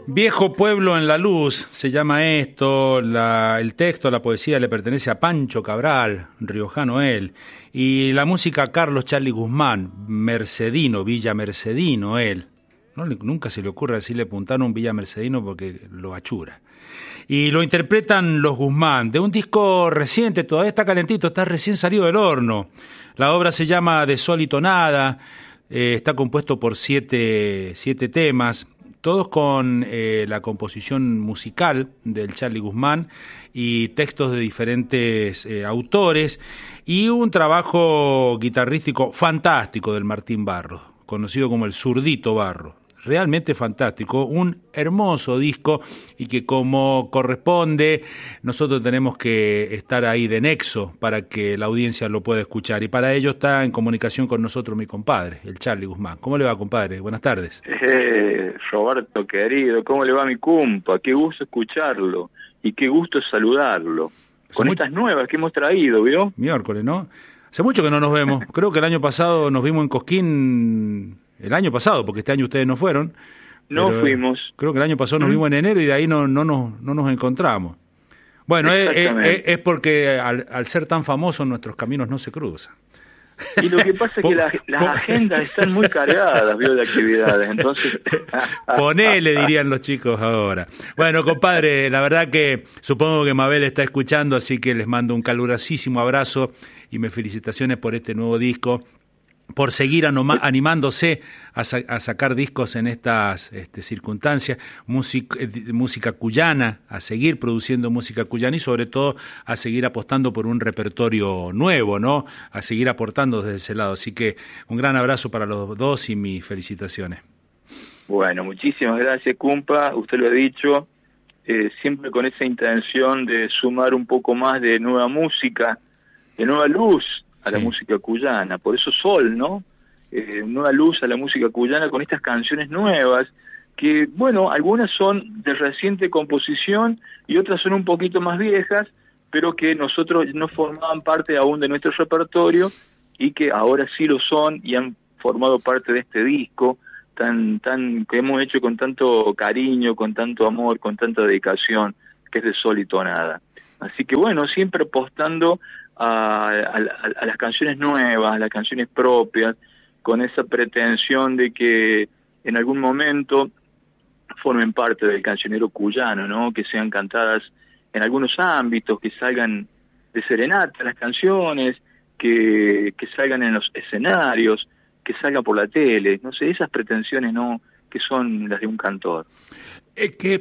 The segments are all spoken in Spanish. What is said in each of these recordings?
Viejo pueblo en la luz, se llama esto, el texto, la poesía le pertenece a Pancho Cabral, riojano él, y la música a Carlos Charly Guzmán, mercedino, Villa Mercedino él. Nunca se le ocurre decirle puntano un Villa Mercedino porque lo achura. Y lo interpretan los Guzmán, de un disco reciente, todavía está calentito, está recién salido del horno. La obra se llama De Sol y Tonada, está compuesto por siete temas, todos con la composición musical del Charly Guzmán y textos de diferentes autores y un trabajo guitarrístico fantástico del Martín Barros, conocido como el Zurdito Barros. Realmente fantástico, un hermoso disco y que como corresponde nosotros tenemos que estar ahí de nexo para que la audiencia lo pueda escuchar y para ello está en comunicación con nosotros mi compadre, el Charly Guzmán. ¿Cómo le va, compadre? Buenas tardes. Roberto querido, ¿cómo le va mi compa? Qué gusto escucharlo y qué gusto saludarlo con estas nuevas que hemos traído, ¿vio? Miércoles, ¿no? Hace mucho que no nos vemos, creo que el año pasado nos vimos en Cosquín. El año pasado, porque este año ustedes no fueron. No fuimos. Creo que el año pasado nos vimos en enero y de ahí no nos encontramos. Bueno, es porque al ser tan famosos nuestros caminos no se cruzan. Y lo que pasa es que las agendas están muy cargadas, ¿vio? De actividades, entonces... Ponele, dirían los chicos ahora. Bueno, compadre, la verdad que supongo que Mabel está escuchando, así que les mando un calurosísimo abrazo y mis felicitaciones por este nuevo disco, por seguir animándose a sacar discos en estas circunstancias, música cuyana, a seguir produciendo música cuyana y sobre todo a seguir apostando por un repertorio nuevo, ¿no? A seguir aportando desde ese lado. Así que un gran abrazo para los dos y mis felicitaciones. Bueno, muchísimas gracias, compa. Usted lo ha dicho, siempre con esa intención de sumar un poco más de nueva música, de nueva luz a la música cuyana, por eso Sol, ¿no? Nueva luz a la música cuyana con estas canciones nuevas, que, bueno, algunas son de reciente composición y otras son un poquito más viejas, pero que nosotros no formaban parte aún de nuestro repertorio y que ahora sí lo son y han formado parte de este disco tan que hemos hecho con tanto cariño, con tanto amor, con tanta dedicación, que es de Sol y Tonada. Así que, bueno, siempre apostando a las canciones nuevas, a las canciones propias, con esa pretensión de que en algún momento formen parte del cancionero cuyano, ¿no? Que sean cantadas en algunos ámbitos, que salgan de serenata las canciones, que salgan en los escenarios, que salgan por la tele, no sé, esas pretensiones no que son las de un cantor. Es que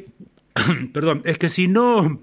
si no...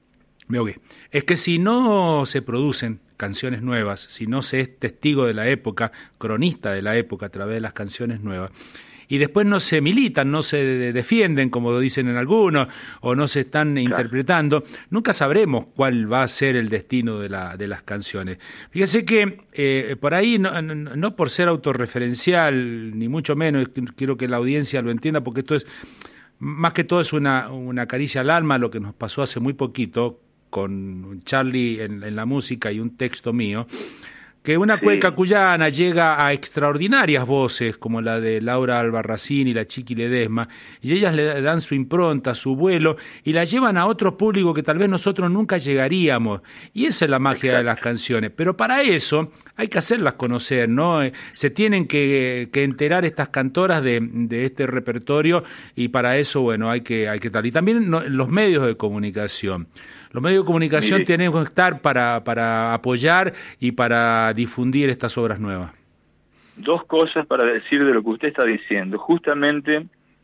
Es que si no se producen canciones nuevas, si no se es testigo de la época, cronista de la época a través de las canciones nuevas, y después no se militan, no se defienden, como dicen en algunos, o no se están interpretando, nunca sabremos cuál va a ser el destino de las canciones. Fíjese que por ahí, no por ser autorreferencial, ni mucho menos, quiero que la audiencia lo entienda, porque esto es, más que todo es una caricia al alma, lo que nos pasó hace muy poquito, con Charly en la música y un texto mío, que una cueca cuyana llega a extraordinarias voces como la de Laura Albarracín y la Chiqui Ledesma, y ellas le dan su impronta, su vuelo, y la llevan a otro público que tal vez nosotros nunca llegaríamos, y esa es la magia de las canciones, pero para eso hay que hacerlas conocer, ¿no? Se tienen que enterar estas cantoras de este repertorio, y para eso, bueno, hay que tal, y también los medios de comunicación. Los medios de comunicación tienen que estar para apoyar y para difundir estas obras nuevas. Dos cosas para decir de lo que usted está diciendo. Justamente,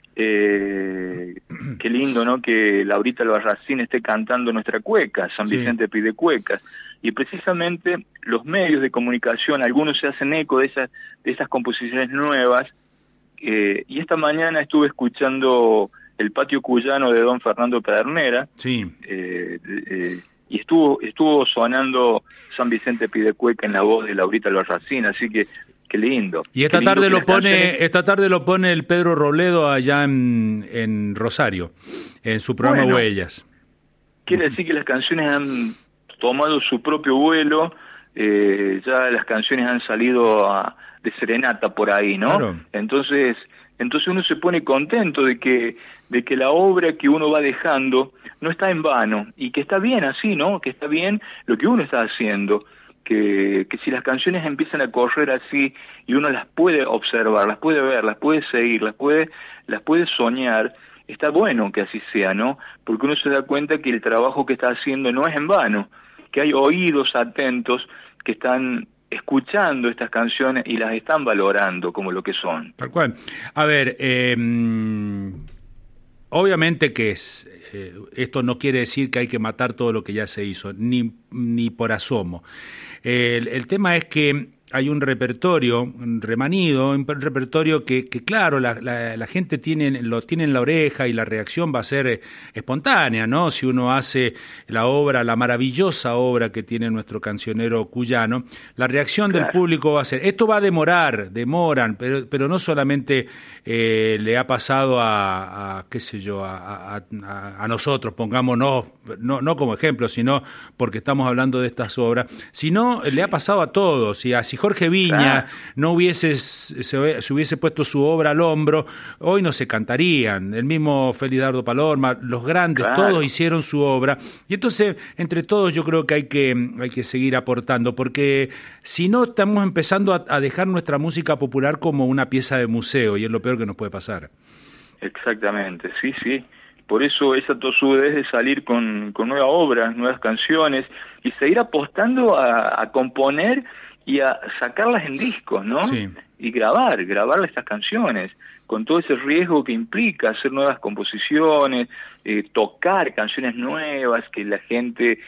qué lindo, ¿no?, que Laurita Albarracín esté cantando nuestra cueca, San Vicente pide cuecas. Y precisamente los medios de comunicación, algunos se hacen eco de esas composiciones nuevas. Y esta mañana estuve escuchando El Patio Cuyano de don Fernando Pedernera, y estuvo sonando San Vicente pide cueca en la voz de Laurita Albarracín, así que qué lindo. Y esta tarde lo pone el Pedro Robledo allá en Rosario, en su programa Huellas. Quiere decir que las canciones han tomado su propio vuelo, ya las canciones han salido de serenata por ahí, ¿no? Claro. Entonces, Entonces uno se pone contento de que la obra que uno va dejando no está en vano, y que está bien así, ¿no? Que está bien lo que uno está haciendo, que si las canciones empiezan a correr así y uno las puede observar, las puede ver, las puede seguir, las puede soñar, está bueno que así sea, ¿no? Porque uno se da cuenta que el trabajo que está haciendo no es en vano, que hay oídos atentos que están escuchando estas canciones y las están valorando como lo que son. Tal cual. A ver, obviamente que esto no quiere decir que hay que matar todo lo que ya se hizo, ni por asomo. El tema es que hay un repertorio remanido, un repertorio que claro, la gente lo tiene en la oreja y la reacción va a ser espontánea, ¿no? Si uno hace la maravillosa obra que tiene nuestro cancionero cuyano, la reacción del público va a ser, esto va a demoran, pero no solamente le ha pasado qué sé yo, a nosotros, pongámonos, no como ejemplo, sino porque estamos hablando de estas obras, sino le ha pasado a todos, y si Jorge Viña no se hubiese puesto su obra al hombro, hoy no se cantarían. El mismo Felidardo Palorma, los grandes, todos hicieron su obra. Y entonces, entre todos, yo creo que hay que seguir aportando, porque si no, estamos empezando a dejar nuestra música popular como una pieza de museo, y es lo peor que nos puede pasar. Exactamente, sí, sí. Por eso esa tosudez de salir con nuevas obras, nuevas canciones, y seguir apostando a componer y a sacarlas en discos, ¿no? Sí. Y grabar estas canciones, con todo ese riesgo que implica hacer nuevas composiciones, tocar canciones nuevas, que la gente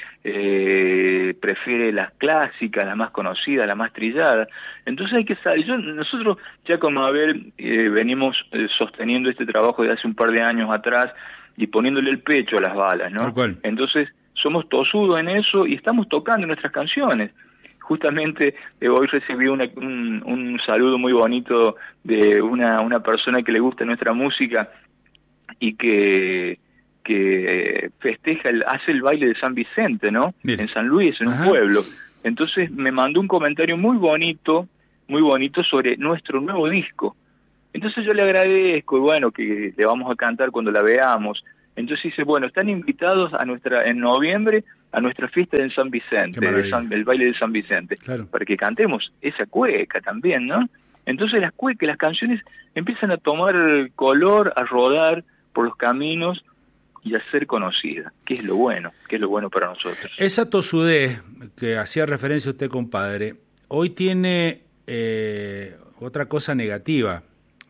prefiere las clásicas, las más conocidas, las más trilladas. Entonces hay que saber, nosotros ya como Abel venimos sosteniendo este trabajo de hace un par de años atrás y poniéndole el pecho a las balas, ¿no? Entonces somos tosudos en eso y estamos tocando nuestras canciones. Justamente hoy recibí un saludo muy bonito de una persona que le gusta nuestra música y que festeja, hace el baile de San Vicente, ¿no? Bien. En San Luis, en un pueblo. Entonces me mandó un comentario muy bonito sobre nuestro nuevo disco. Entonces yo le agradezco, y bueno, que le vamos a cantar cuando la veamos. Entonces dice, bueno, están invitados en noviembre a nuestra fiesta de San Vicente, el baile de San Vicente, para que cantemos esa cueca también, ¿no? Entonces las canciones empiezan a tomar color, a rodar por los caminos y a ser conocidas, que es lo bueno para nosotros. Esa tosudez que hacía referencia usted, compadre, hoy tiene otra cosa negativa,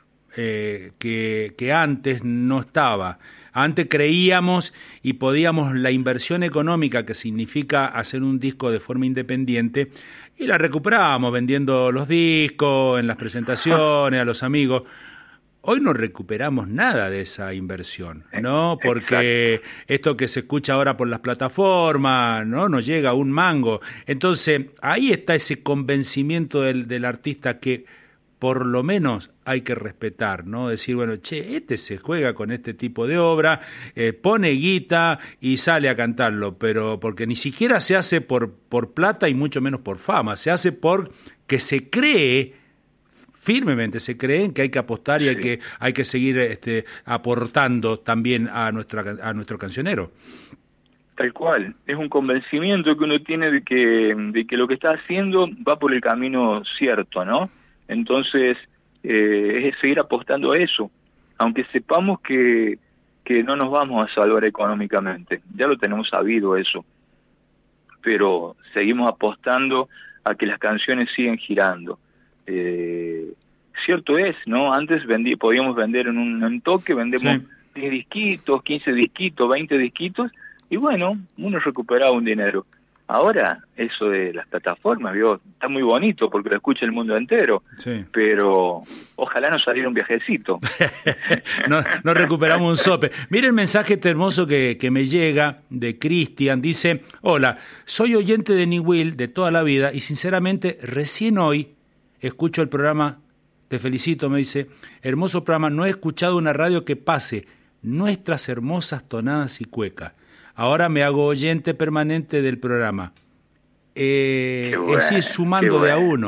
que antes no estaba. Antes creíamos y podíamos, la inversión económica que significa hacer un disco de forma independiente, y la recuperábamos vendiendo los discos, en las presentaciones, a los amigos. Hoy no recuperamos nada de esa inversión, ¿no? Porque esto que se escucha ahora por las plataformas, ¿no? Nos llega un mango. Entonces, ahí está ese convencimiento del artista que por lo menos hay que respetar, ¿no? Decir, bueno, se juega con este tipo de obra, pone guita y sale a cantarlo, pero porque ni siquiera se hace por plata y mucho menos por fama, se hace porque se cree firmemente, se creen que hay que apostar y hay que seguir aportando también a nuestro cancionero. Tal cual, es un convencimiento que uno tiene de que lo que está haciendo va por el camino cierto, ¿no? Entonces, es seguir apostando a eso, aunque sepamos que no nos vamos a salvar económicamente, ya lo tenemos sabido eso, pero seguimos apostando a que las canciones siguen girando. Cierto es, ¿no? Antes podíamos vender en un toque, vendemos 10 disquitos, 15 disquitos, 20 disquitos, y bueno, uno recuperaba un dinero. Ahora, eso de las plataformas, está muy bonito porque lo escucha el mundo entero, pero ojalá nos saliera un viajecito. no recuperamos un sope. Mire el mensaje hermoso que me llega de Cristian, dice, hola, soy oyente de New Will de toda la vida y sinceramente recién hoy escucho el programa, te felicito, me dice, hermoso programa, no he escuchado una radio que pase nuestras hermosas tonadas y cuecas. Ahora me hago oyente permanente del programa. Es ir sumando de a uno.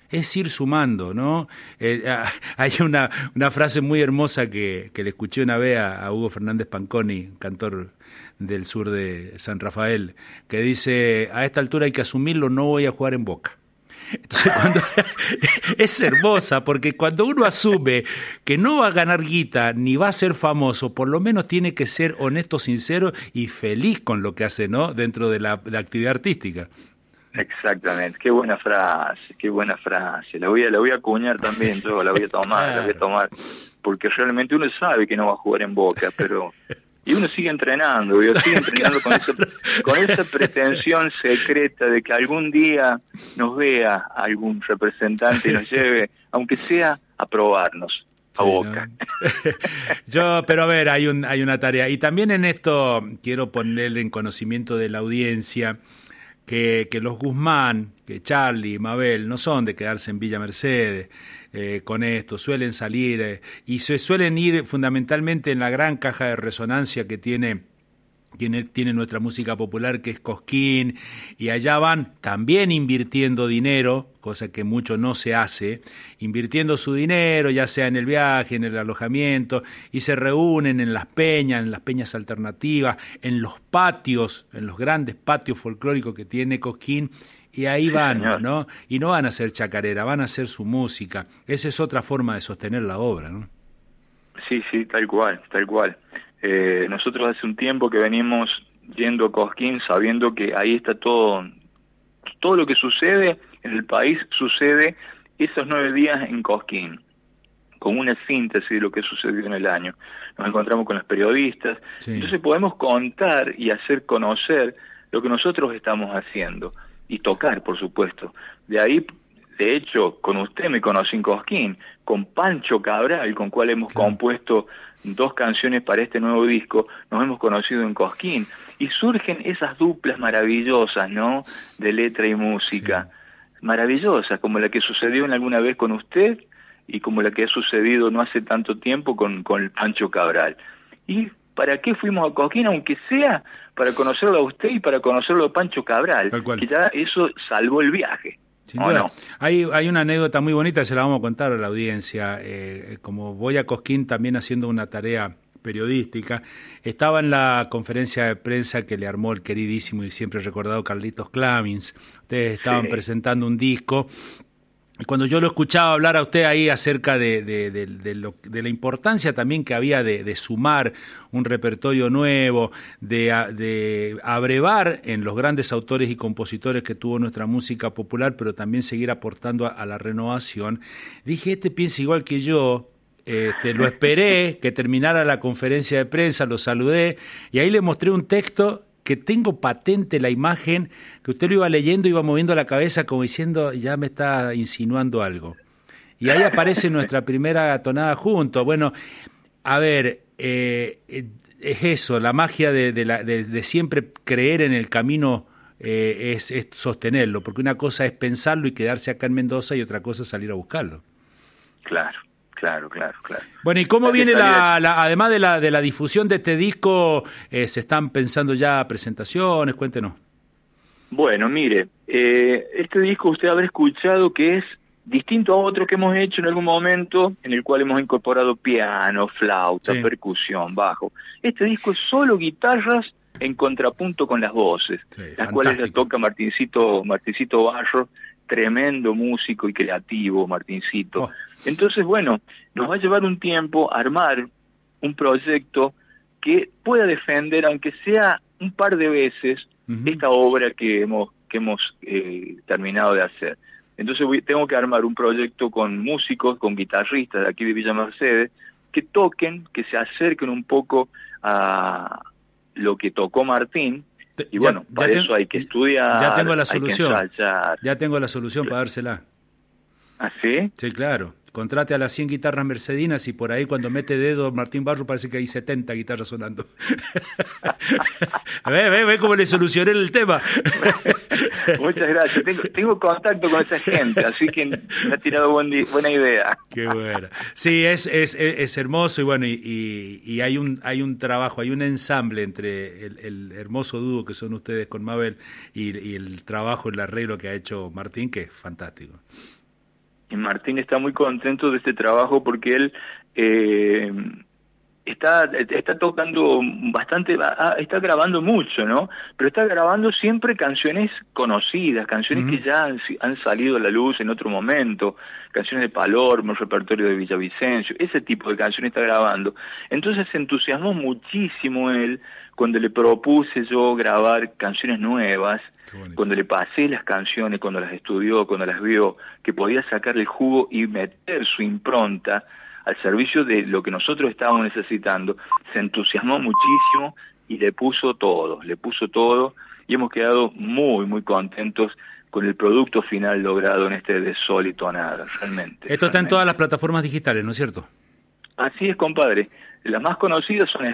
es ir sumando, ¿no? Hay una frase muy hermosa que le escuché una vez a Hugo Fernández Panconi, cantor del sur de San Rafael, que dice: a esta altura hay que asumirlo, no voy a jugar en Boca. Entonces, es hermosa, porque cuando uno asume que no va a ganar guita ni va a ser famoso, por lo menos tiene que ser honesto, sincero y feliz con lo que hace, ¿no? Dentro de la actividad artística. Exactamente, qué buena frase, qué buena frase. La voy a acuñar también, yo la voy a tomar, porque realmente uno sabe que no va a jugar en Boca, pero y uno sigue entrenando con esa pretensión secreta de que algún día nos vea algún representante y nos lleve, aunque sea a probarnos a Boca. ¿No? Pero a ver, hay una tarea, y también en esto quiero ponerle en conocimiento de la audiencia que los Guzmán, que Charly y Mabel no son de quedarse en Villa Mercedes con esto, suelen salir y se suelen ir fundamentalmente en la gran caja de resonancia que tiene nuestra música popular, que es Cosquín, y allá van también invirtiendo dinero, cosa que mucho no se hace, invirtiendo su dinero, ya sea en el viaje, en el alojamiento, y se reúnen en las peñas alternativas, en los patios, en los grandes patios folclóricos que tiene Cosquín, y ahí van, señor, ¿no? Y no van a hacer chacarera, van a hacer su música. Esa es otra forma de sostener la obra, ¿no? Sí, tal cual. Nosotros hace un tiempo que venimos yendo a Cosquín sabiendo que ahí está todo lo que sucede en el país, sucede esos 9 días en Cosquín, con una síntesis de lo que sucedió en el año. Nos encontramos con los periodistas, sí. Entonces podemos contar y hacer conocer lo que nosotros estamos haciendo, y tocar, por supuesto. De ahí, de hecho, con usted me conocí en Cosquín, con Pancho Cabral, con cual hemos compuesto 2 canciones para este nuevo disco, nos hemos conocido en Cosquín, y surgen esas duplas maravillosas, ¿no?, de letra y música, maravillosas, como la que sucedió alguna vez con usted, y como la que ha sucedido no hace tanto tiempo con el Pancho Cabral. ¿Y para qué fuimos a Cosquín? Aunque sea para conocerlo a usted y para conocerlo a Pancho Cabral, que ya eso salvó el viaje. Sin duda. No. Hay una anécdota muy bonita, se la vamos a contar a la audiencia. Como voy a Cosquín también haciendo una tarea periodística, estaba en la conferencia de prensa que le armó el queridísimo y siempre recordado Carlitos Clamins. Ustedes estaban presentando un disco. Y cuando yo lo escuchaba hablar a usted ahí acerca de la importancia también que había de sumar un repertorio nuevo, de abrevar en los grandes autores y compositores que tuvo nuestra música popular, pero también seguir aportando a la renovación, dije, piensa igual que yo. Lo esperé que terminara la conferencia de prensa, lo saludé y ahí le mostré un texto que tengo patente la imagen, que usted lo iba leyendo, iba moviendo la cabeza como diciendo, ya me está insinuando algo. Y ahí aparece nuestra primera tonada juntos. Bueno, a ver, es eso, la magia de siempre creer en el camino, es sostenerlo, porque una cosa es pensarlo y quedarse acá en Mendoza y otra cosa es salir a buscarlo. Claro. Bueno, ¿y cómo viene además de la difusión de este disco, se están pensando ya presentaciones? Cuéntenos. Bueno, mire, este disco usted habrá escuchado que es distinto a otro que hemos hecho en algún momento, en el cual hemos incorporado piano, flauta, percusión, bajo. Este disco es solo guitarras en contrapunto con las voces, las cuales las toca Martincito Barro, tremendo músico y creativo, Martincito. Entonces, bueno, nos va a llevar un tiempo armar un proyecto que pueda defender, aunque sea un par de veces, esta obra que hemos terminado de hacer. Entonces tengo que armar un proyecto con músicos, con guitarristas de aquí de Villa Mercedes, que toquen, que se acerquen un poco a lo que tocó Martín. Y bueno, para eso hay que estudiar, ya tengo la solución, hay que ensayar. Ya tengo la solución para dársela. ¿Ah, sí? Sí, claro. Contrate a las 100 guitarras mercedinas y por ahí cuando mete dedo Martín Barro parece que hay 70 guitarras sonando. ve cómo le solucioné el tema. Muchas gracias. Tengo contacto con esa gente, así que me ha tirado buena idea. Qué buena. Sí, es hermoso y bueno, y hay un trabajo, hay un ensamble entre el hermoso dúo que son ustedes con Mabel y el trabajo, el arreglo que ha hecho Martín, que es fantástico. y Martín está muy contento de este trabajo porque él está tocando bastante, está grabando mucho, ¿no? Pero está grabando siempre canciones conocidas, canciones que ya han salido a la luz en otro momento, canciones de Palormo, el repertorio de Villavicencio, ese tipo de canciones está grabando. Entonces se entusiasmó muchísimo él cuando le propuse yo grabar canciones nuevas, cuando le pasé las canciones, cuando las estudió, cuando las vio, que podía sacarle el jugo y meter su impronta al servicio de lo que nosotros estábamos necesitando. Se entusiasmó muchísimo y le puso todo, y hemos quedado muy, muy contentos con el producto final logrado en este de Sol y Tonada, realmente. Esto está en todas las plataformas digitales, ¿no es cierto? Así es, compadre. Las más conocidas son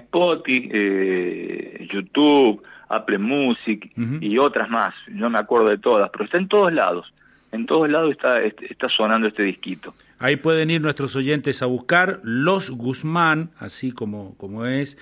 Spotify, YouTube, Apple Music y otras más. No me acuerdo de todas, pero está en todos lados. En todos lados está sonando este disquito. Ahí pueden ir nuestros oyentes a buscar Los Guzmán, así como es,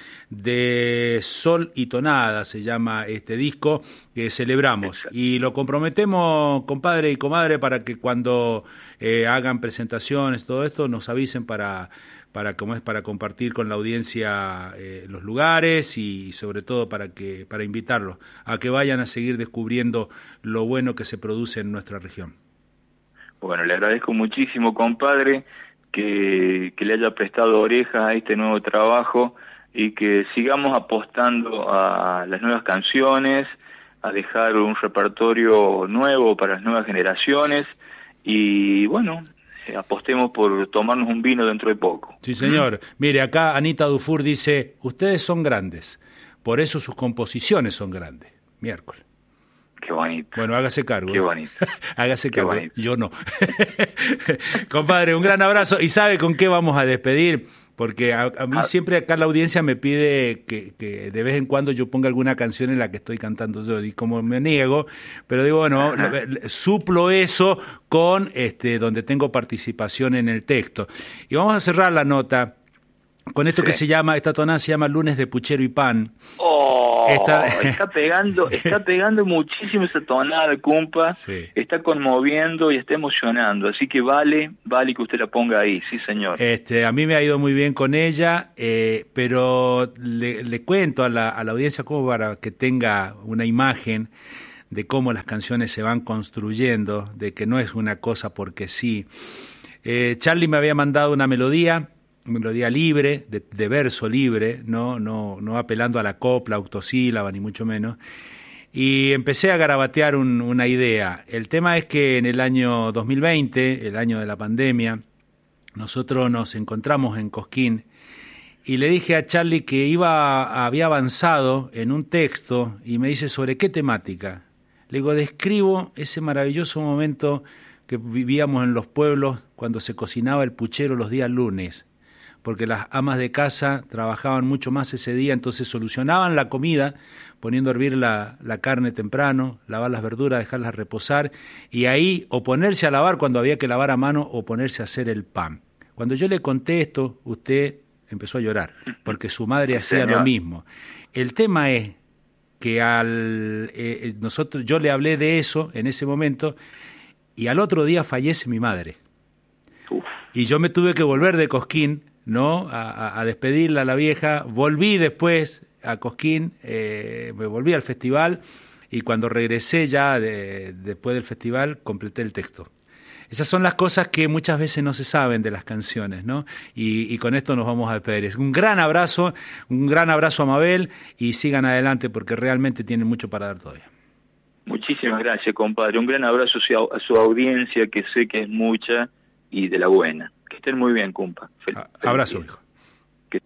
de Sol y Tonada se llama este disco que celebramos. Exacto. Y lo comprometemos, compadre y comadre, para que cuando hagan presentaciones, todo esto, nos avisen para compartir con la audiencia los lugares y sobre todo para invitarlos a que vayan a seguir descubriendo lo bueno que se produce en nuestra región. Bueno, le agradezco muchísimo, compadre, que le haya prestado oreja a este nuevo trabajo y que sigamos apostando a las nuevas canciones, a dejar un repertorio nuevo para las nuevas generaciones y bueno, apostemos por tomarnos un vino dentro de poco. Sí, señor. Mire, acá Anita Dufour dice, ustedes son grandes, por eso sus composiciones son grandes. Miércoles. Qué bonito. Bueno, hágase cargo. Qué bonito. Hágase Qué cargo. bonito. Yo no. Compadre, un gran abrazo. ¿Y sabe con qué vamos a despedir? Porque a mí siempre acá la audiencia me pide que de vez en cuando yo ponga alguna canción en la que estoy cantando yo. Y como me niego, pero digo, bueno, suplo eso con donde tengo participación en el texto. Y vamos a cerrar la nota con esto que se llama, esta tonada se llama Lunes de Puchero y Pan. Está pegando muchísimo esa tonada, compa. Sí. Está conmoviendo y está emocionando, así que vale que usted la ponga ahí, sí señor. A mí me ha ido muy bien con ella, pero le cuento a la audiencia como para que tenga una imagen de cómo las canciones se van construyendo, de que no es una cosa porque sí. Charlie me había mandado una melodía libre, de verso libre, no apelando a la copla, octosílaba, ni mucho menos, y empecé a garabatear una idea. El tema es que en el año 2020, el año de la pandemia, nosotros nos encontramos en Cosquín, y le dije a Charlie que había avanzado en un texto, y me dice, ¿sobre qué temática? Le digo, describo ese maravilloso momento que vivíamos en los pueblos cuando se cocinaba el puchero los días lunes, porque las amas de casa trabajaban mucho más ese día, entonces solucionaban la comida poniendo a hervir la carne temprano, lavar las verduras, dejarlas reposar, y ahí o ponerse a lavar cuando había que lavar a mano o ponerse a hacer el pan. Cuando yo le conté esto, usted empezó a llorar, porque su madre hacía lo mismo. El tema es que yo le hablé de eso en ese momento, y al otro día fallece mi madre. Y yo me tuve que volver de Cosquín, ¿no? A despedirla a la vieja. Volví después a Cosquín, me volví al festival y cuando regresé ya después del festival completé el texto. Esas son las cosas que muchas veces no se saben de las canciones, ¿no? Y con esto nos vamos a despedir. Un gran abrazo a Mabel y sigan adelante porque realmente tienen mucho para dar todavía. Muchísimas gracias, compadre. Un gran abrazo a su audiencia, que sé que es mucha y de la buena. Que estén muy bien, compa. Abrazo, hijo.